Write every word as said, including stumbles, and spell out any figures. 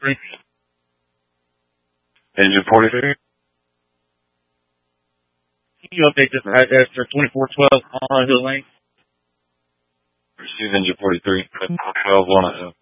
forty-three. Engine forty-three. Can you update this right there, sir? twenty-four twelve on Hill Lane. Receive engine forty-three. twelve one.